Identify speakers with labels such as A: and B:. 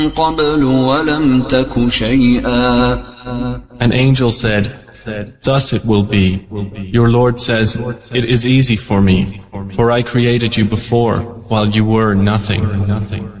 A: قبل ولم تك شيئا.
B: An angel said, "Thus it will be. Your Lord says, it is easy for me, for I created you before, while you were nothing."